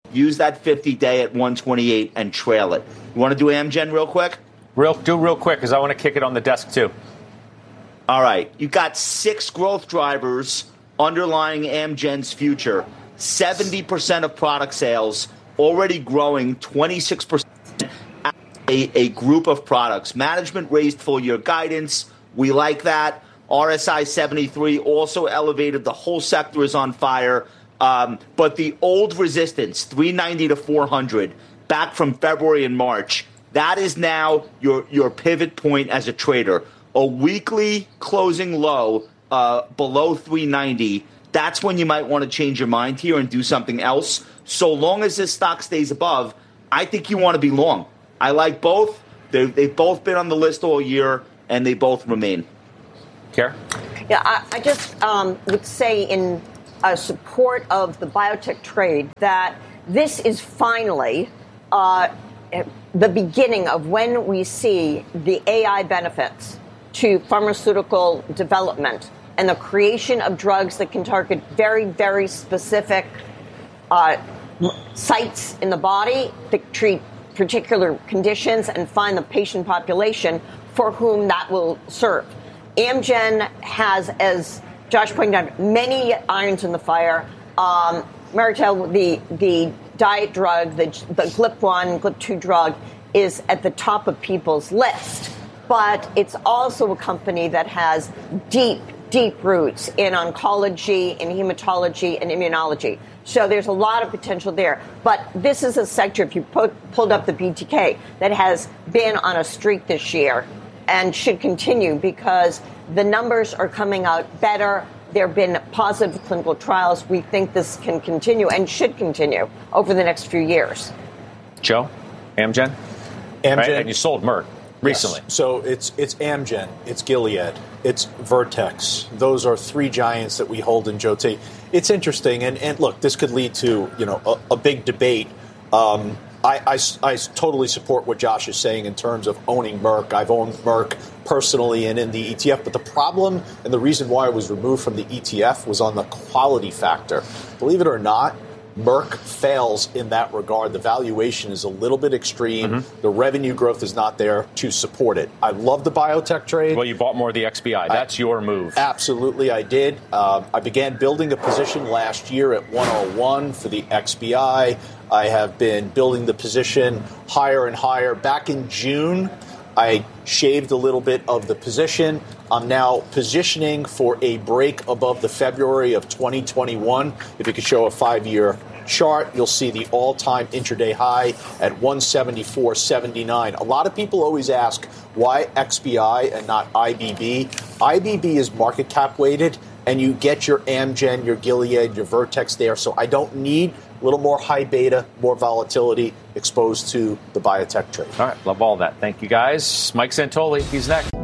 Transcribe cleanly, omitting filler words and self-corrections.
use that 50-day at 128 and trail it. You want to do Amgen real quick? Real quick, because I want to kick it on the desk, too. All right. You got 6 growth drivers underlying Amgen's future. 70% of product sales already growing 26%. A group of products. Management raised full-year guidance. We like that. RSI 73 also elevated. The whole sector is on fire. But the old resistance, 390 to 400, back from February and March, that is now your pivot point as a trader. A weekly closing low below 390, that's when you might want to change your mind here and do something else. So long as this stock stays above, I think you want to be long. I like both. They've both been on the list all year, and they both remain. Kara? Yeah, I just would say in support of the biotech trade that this is finally the beginning of when we see the AI benefits to pharmaceutical development and the creation of drugs that can target very, very specific sites in the body that treat particular conditions and find the patient population for whom that will serve. Amgen has, as Josh pointed out, many irons in the fire. Maritel, the diet drug, the GLP-1, GLP-2 drug, is at the top of people's list. But it's also a company that has deep roots in oncology, in hematology, and immunology. So there's a lot of potential there. But this is a sector, if you pulled up the BTK, that has been on a streak this year and should continue because the numbers are coming out better. There have been positive clinical trials. We think this can continue and should continue over the next few years. Joe, Amgen? Right? And you sold Merck recently. Yes. So it's Amgen, it's Gilead, it's Vertex. Those are 3 giants that we hold in Jote. It's interesting, and look, this could lead to a big debate. I totally support what Josh is saying in terms of owning Merck. I've owned Merck personally and in the ETF, but the problem and the reason why I was removed from the ETF was on the quality factor. Believe it or not, Merck fails in that regard. The valuation is a little bit extreme. Mm-hmm. The revenue growth is not there to support it. I love the biotech trade. Well, you bought more of the XBI. That's your move. Absolutely, I did. I began building a position last year at 101 for the XBI. I have been building the position higher and higher. Back in June, I shaved a little bit of the position. I'm now positioning for a break above the February of 2021. If you could show a 5-year chart, you'll see the all-time intraday high at 174.79. A lot of people always ask, why XBI and not IBB? IBB is market cap weighted, and you get your Amgen, your Gilead, your Vertex there. So I don't need a little more high beta, more volatility exposed to the biotech trade. All right, love all that. Thank you, guys. Mike Santoli, he's next.